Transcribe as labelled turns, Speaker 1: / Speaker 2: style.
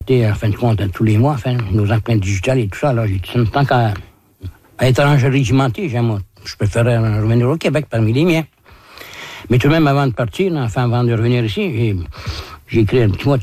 Speaker 1: En fin de compte, tous les mois, nos empreintes digitales et tout ça. Là, j'ai dit, tant qu'à être régimenté, je préférais revenir au Québec parmi les miens. Mais tout de même, avant de partir, avant de revenir ici, j'ai écrit un petit mot